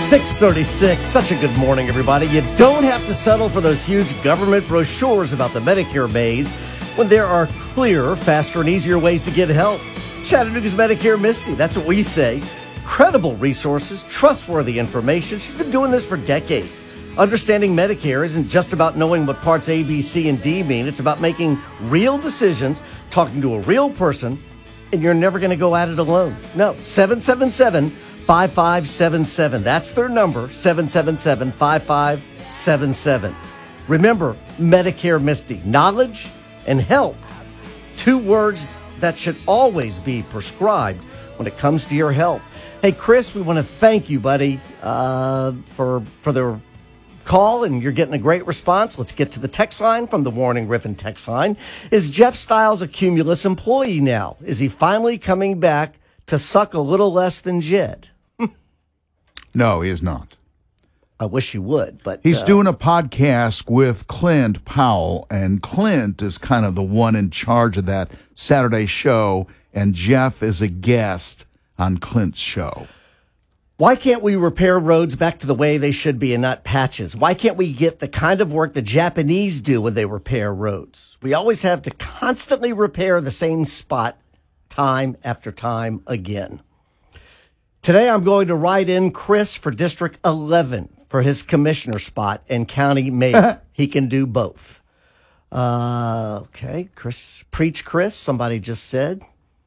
6:36. Such a good morning, everybody. You don't have to settle for those huge government brochures about the Medicare maze when there are clearer, faster, and easier ways to get help. Chattanooga's Medicare Misty, that's what we say. Credible resources, trustworthy information. She's been doing this for decades. Understanding Medicare isn't just about knowing what parts A, B, C, and D mean. It's about making real decisions, talking to a real person, and you're never going to go at it alone. No, 777-5577. That's their number, 777-5577. Remember, Medicare Misty, knowledge and help. Two words that should always be prescribed when it comes to your health. Hey, Chris, we want to thank you, buddy, for the call, and you're getting a great response. Let's get to the text line from the Warren and Griffin text line. Is Jeff Styles a Cumulus employee now? Is he finally coming back to suck a little less than Jed? No, he is not. I wish he would, but he's doing a podcast with Clint Powell, and Clint is kind of the one in charge of that Saturday show, and Jeff is a guest on Clint's show. Why can't we repair roads back to the way they should be and not patches? Why can't we get the kind of work the Japanese do when they repair roads? We always have to constantly repair the same spot time after time again. Today, I'm going to write in Chris for District 11 for his commissioner spot and county mayor. He can do both. Okay, Chris, preach Chris, somebody just said.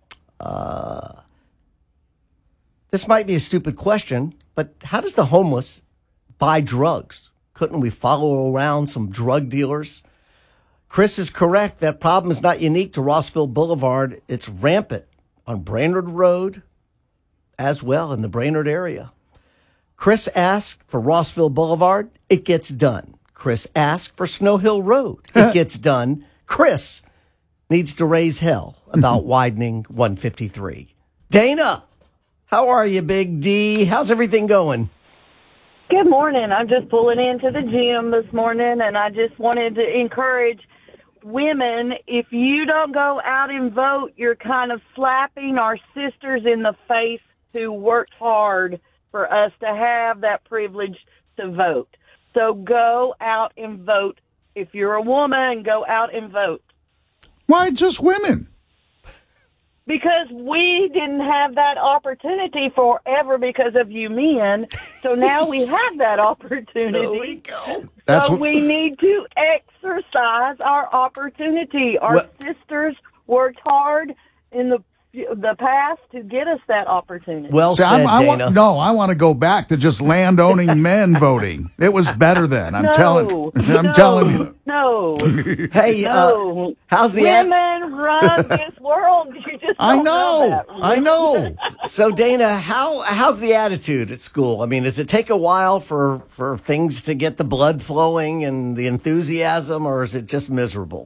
This might be a stupid question, but how does the homeless buy drugs? Couldn't we follow around some drug dealers? Chris is correct. That problem is not unique to Rossville Boulevard. It's rampant on Brainerd Road as well in the Brainerd area. Chris asked for Rossville Boulevard. It gets done. Chris asked for Snow Hill Road. It gets done. Chris needs to raise hell about widening 153. Dana, how are you, Big D? How's everything going? Good morning. I'm just pulling into the gym this morning, and I just wanted to encourage women, if you don't go out and vote, you're kind of slapping our sisters in the face who worked hard for us to have that privilege to vote. So go out and vote. If you're a woman, go out and vote. Why just women? Because we didn't have that opportunity forever because of you men. So now we have that opportunity. There we go. We need to exercise our opportunity. Our sisters worked hard in the past to get us that opportunity. Well said, Dana. I want to go back to just land-owning men voting. It was better then. I'm telling you. No. Hey, how's the women run this world? You just don't know that. I know. So, Dana, how's the attitude at school? I mean, does it take a while for things to get the blood flowing and the enthusiasm, or is it just miserable?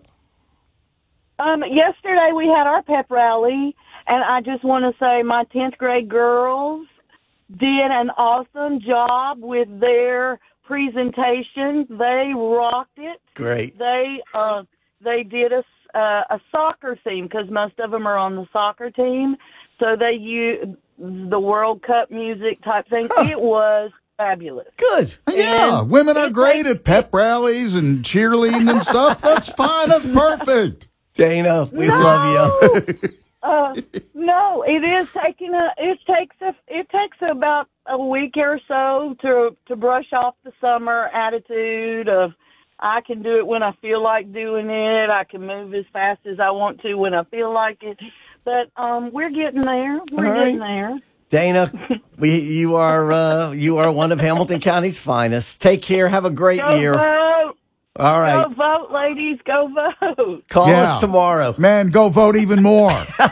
Yesterday we had our pep rally, and I just want to say my 10th grade girls did an awesome job with their presentation. They rocked it. Great. They did a soccer theme because most of them are on the soccer team. So they used the World Cup music type thing. It was fabulous. Good. Yeah, women are great at pep rallies and cheerleading and stuff. That's fine. That's perfect. Dana, we love you. No, it is taking it takes about a week or so to brush off the summer attitude of I can do it when I feel like doing it. I can move as fast as I want to when I feel like it. But we're getting there. We're getting there. Dana, you are one of Hamilton County's finest. Take care. Have a great year. Vote. All right. Go vote, ladies. Go vote. Call us tomorrow. Man, go vote even more.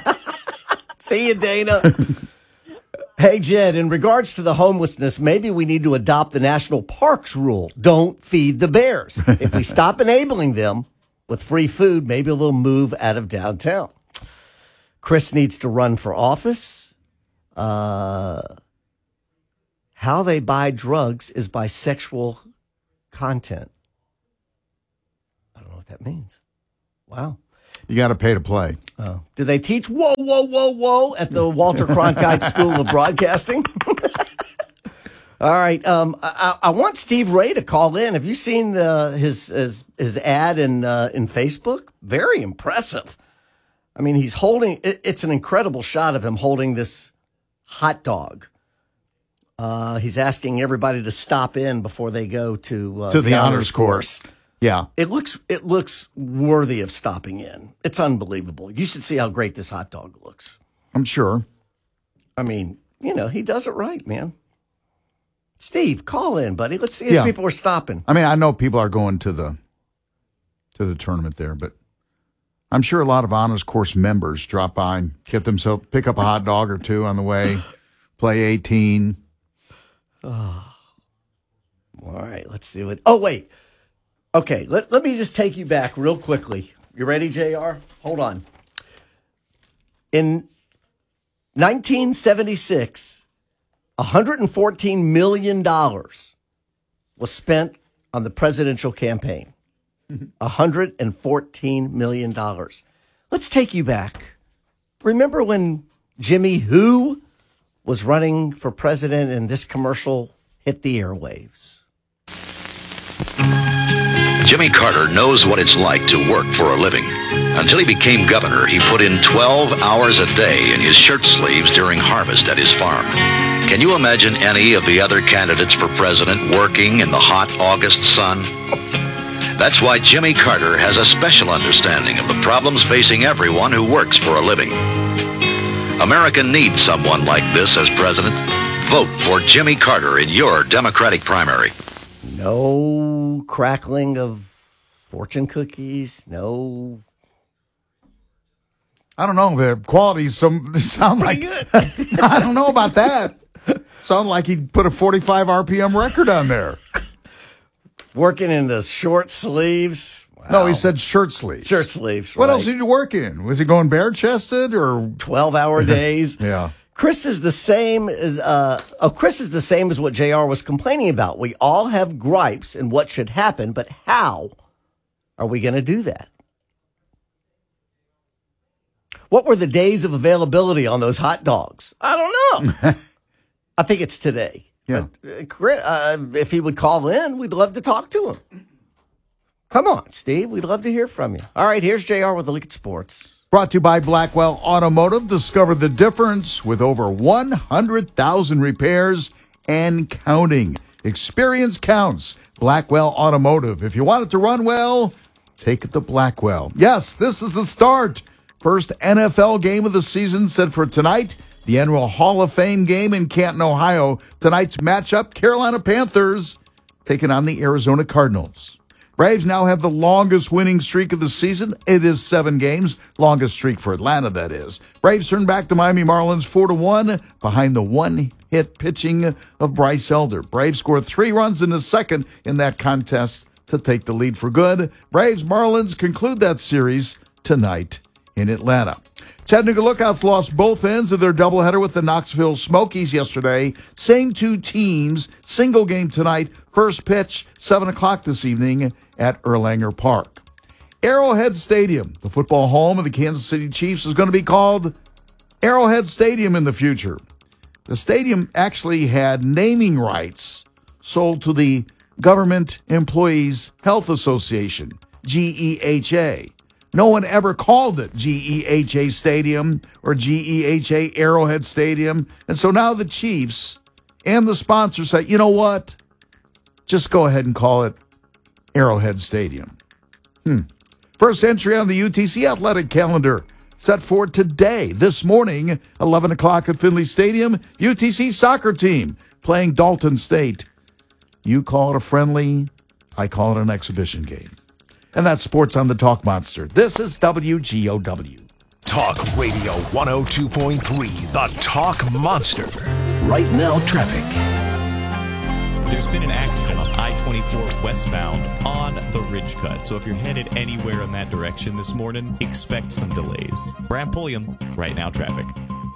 See you, Dana. Hey, Jed, in regards to the homelessness, maybe we need to adopt the national parks rule. Don't feed the bears. If we stop enabling them with free food, maybe they'll move out of downtown. Chris needs to run for office. How they buy drugs is by sexual content. I don't know what that means. Wow. You got to pay to play. Oh. Do they teach whoa at the Walter Cronkite School of Broadcasting? All right. I want Steve Ray to call in. Have you seen his ad in Facebook? Very impressive. I mean, he's holding. It's an incredible shot of him holding this hot dog. He's asking everybody to stop in before they go to the honors course. Yeah, it looks worthy of stopping in. It's unbelievable. You should see how great this hot dog looks. I'm sure. I mean, he does it right, man. Steve, call in, buddy. Let's see if people are stopping. I mean, I know people are going to the tournament there, but I'm sure a lot of honors course members drop by and pick up a hot dog or two on the way, play 18. Oh. All right, let's see what. Oh, wait. Okay, let me just take you back real quickly. You ready, JR? Hold on. In 1976, $114 million was spent on the presidential campaign. $114 million. Let's take you back. Remember when Jimmy Who was running for president and this commercial hit the airwaves? Jimmy Carter knows what it's like to work for a living. Until he became governor, he put in 12 hours a day in his shirt sleeves during harvest at his farm. Can you imagine any of the other candidates for president working in the hot August sun? That's why Jimmy Carter has a special understanding of the problems facing everyone who works for a living. America needs someone like this as president. Vote for Jimmy Carter in your Democratic primary. No crackling of fortune cookies. No. I don't know. The qualities sound like good. I don't know about that. Sound like he put a 45 RPM record on there. Working in the short sleeves. Wow. No, he said shirt sleeves. Shirt sleeves. What right. else did you work in? Was he going bare chested or 12-hour days? Yeah. Chris is the same as what JR was complaining about. We all have gripes and what should happen, but how are we going to do that? What were the days of availability on those hot dogs? I don't know. I think it's today. Yeah. But, if he would call in, we'd love to talk to him. Come on, Steve. We'd love to hear from you. All right, here's JR with a look at sports. Brought to you by Blackwell Automotive. Discover the difference with over 100,000 repairs and counting. Experience counts. Blackwell Automotive. If you want it to run well, take it to Blackwell. Yes, this is the start. First NFL game of the season set for tonight. The annual Hall of Fame game in Canton, Ohio. Tonight's matchup, Carolina Panthers taking on the Arizona Cardinals. Braves now have the longest winning streak of the season. It is 7 games. Longest streak for Atlanta, that is. Braves turn back to Miami Marlins 4-1 behind the one-hit pitching of Bryce Elder. Braves scored 3 runs in the second in that contest to take the lead for good. Braves Marlins conclude that series tonight in Atlanta. Chattanooga Lookouts lost both ends of their doubleheader with the Knoxville Smokies yesterday. Same 2 teams, single game tonight. First pitch, 7 o'clock this evening at Erlanger Park. Arrowhead Stadium, the football home of the Kansas City Chiefs, is going to be called Arrowhead Stadium in the future. The stadium actually had naming rights sold to the Government Employees Health Association, GEHA. No one ever called it GEHA Stadium or GEHA Arrowhead Stadium. And so now the Chiefs and the sponsors say, you know what? Just go ahead and call it Arrowhead Stadium. First entry on the UTC athletic calendar set for today, this morning, 11 o'clock at Finley Stadium. UTC soccer team playing Dalton State. You call it a friendly, I call it an exhibition game. And that's sports on the Talk Monster. This is WGOW. Talk Radio 102.3, the Talk Monster. Right now, traffic. There's been an accident on I-24 westbound on the Ridge Cut. So if you're headed anywhere in that direction this morning, expect some delays. Bram Pulliam, Right Now Traffic.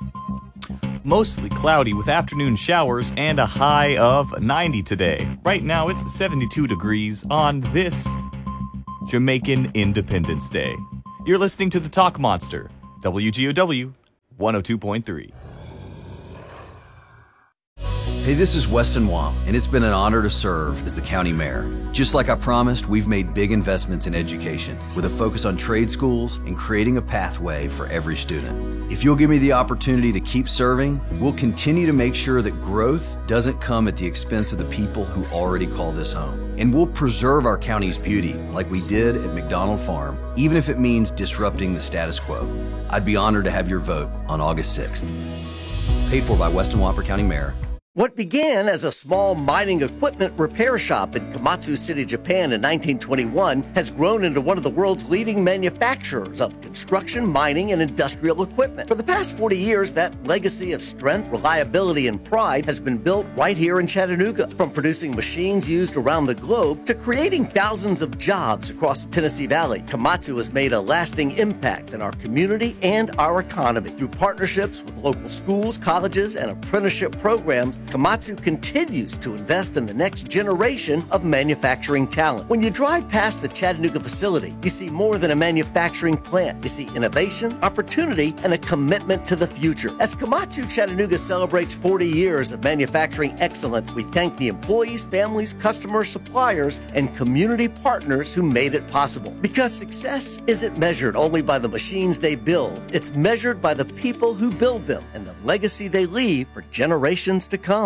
Mostly cloudy with afternoon showers and a high of 90 today. Right now it's 72 degrees on this Jamaican Independence Day. You're listening to the Talk Monster, WGOW 102.3. Hey, this is Weston Wamp, and it's been an honor to serve as the county mayor. Just like I promised, we've made big investments in education with a focus on trade schools and creating a pathway for every student. If you'll give me the opportunity to keep serving, we'll continue to make sure that growth doesn't come at the expense of the people who already call this home. And we'll preserve our county's beauty like we did at McDonald Farm, even if it means disrupting the status quo. I'd be honored to have your vote on August 6th. Paid for by Weston Wamp for County Mayor. What began as a small mining equipment repair shop in Komatsu City, Japan in 1921 has grown into one of the world's leading manufacturers of construction, mining, and industrial equipment. For the past 40 years, that legacy of strength, reliability, and pride has been built right here in Chattanooga. From producing machines used around the globe to creating thousands of jobs across the Tennessee Valley, Komatsu has made a lasting impact in our community and our economy. Through partnerships with local schools, colleges, and apprenticeship programs, Komatsu continues to invest in the next generation of manufacturing talent. When you drive past the Chattanooga facility, you see more than a manufacturing plant. You see innovation, opportunity, and a commitment to the future. As Komatsu Chattanooga celebrates 40 years of manufacturing excellence, we thank the employees, families, customers, suppliers, and community partners who made it possible. Because success isn't measured only by the machines they build, it's measured by the people who build them and the legacy they leave for generations to come.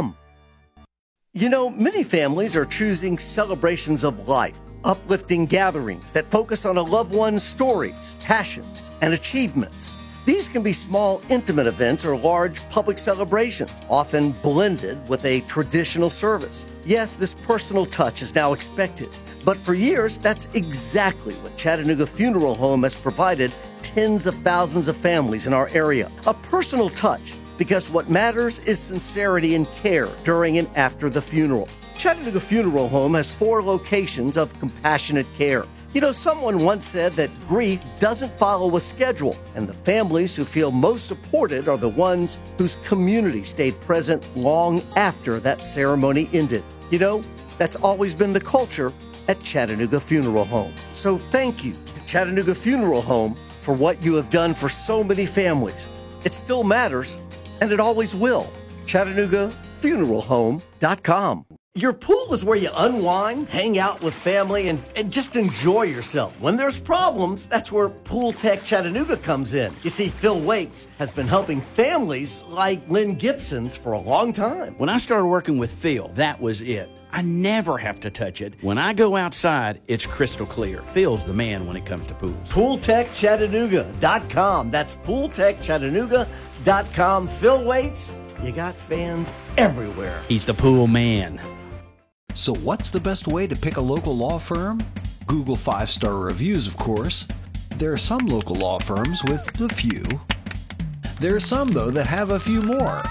You know, many families are choosing celebrations of life, uplifting gatherings that focus on a loved one's stories, passions, and achievements. These can be small, intimate events or large public celebrations, often blended with a traditional service. Yes, this personal touch is now expected, but for years, that's exactly what Chattanooga Funeral Home has provided tens of thousands of families in our area. A personal touch, because what matters is sincerity and care during and after the funeral. Chattanooga Funeral Home has 4 locations of compassionate care. You know, someone once said that grief doesn't follow a schedule, and the families who feel most supported are the ones whose community stayed present long after that ceremony ended. You know, that's always been the culture at Chattanooga Funeral Home. So thank you to Chattanooga Funeral Home for what you have done for so many families. It still matters, and it always will. ChattanoogaFuneralHome.com. Your pool is where you unwind, hang out with family, and just enjoy yourself. When there's problems, that's where Pool Tech Chattanooga comes in. You see, Phil Waits has been helping families like Lynn Gibson's for a long time. When I started working with Phil, that was it. I never have to touch it. When I go outside, it's crystal clear. Phil's the man when it comes to pools. PoolTechChattanooga.com. That's PoolTechChattanooga.com. Phil Waits, you got fans everywhere. He's the pool man. So what's the best way to pick a local law firm? Google 5-star reviews, of course. There are some local law firms with a few. There are some, though, that have a few more.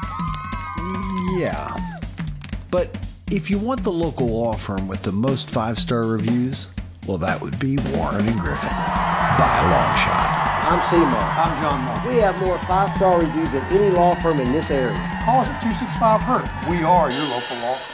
Yeah. But if you want the local law firm with the most 5-star reviews, well, that would be Warren & Griffin, by a long shot. I'm Seymour. I'm John Moore. We have more 5-star reviews than any law firm in this area. Call us at 265-HURT. We are your local law firm.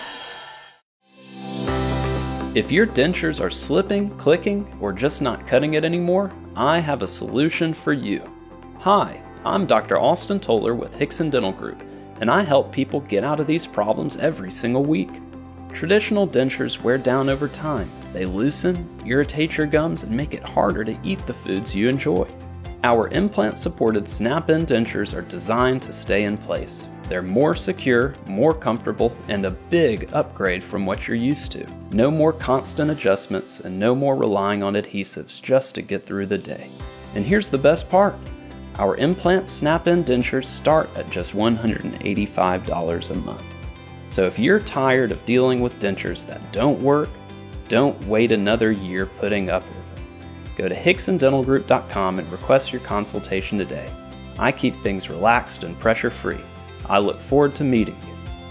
If your dentures are slipping, clicking, or just not cutting it anymore, I have a solution for you. Hi, I'm Dr. Austin Toller with Hickson Dental Group, and I help people get out of these problems every single week. Traditional dentures wear down over time. They loosen, irritate your gums, and make it harder to eat the foods you enjoy. Our implant-supported snap-in dentures are designed to stay in place. They're more secure, more comfortable, and a big upgrade from what you're used to. No more constant adjustments and no more relying on adhesives just to get through the day. And here's the best part. Our implant snap-in dentures start at just $185 a month. So if you're tired of dealing with dentures that don't work, don't wait another year putting up with them. Go to HicksonDentalGroup.com and request your consultation today. I keep things relaxed and pressure-free. I look forward to meeting you.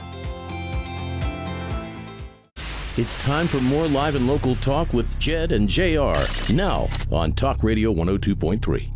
It's time for more live and local talk with Jed and JR. Now on Talk Radio 102.3.